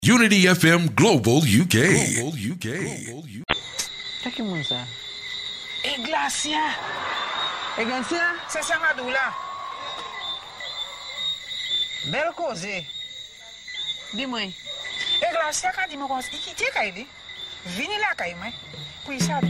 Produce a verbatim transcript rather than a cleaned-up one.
Unity F M Global U K. Global U K. Global U K. Taki moun sa? E Glacia. E Glacia? Se Samadou la. Bel koze. Dis-moi. E Glacia ka di mo kon, iki te kay di. Vini la kay mwen. Pou isa